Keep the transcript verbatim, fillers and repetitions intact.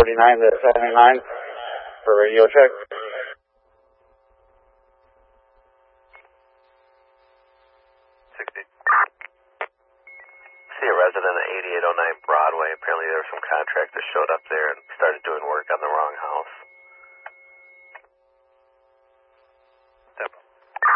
forty-nine to seventy-nine for radio check. sixty. See a resident at eighty-eight oh nine Broadway. Apparently there was some contractors showed up there and started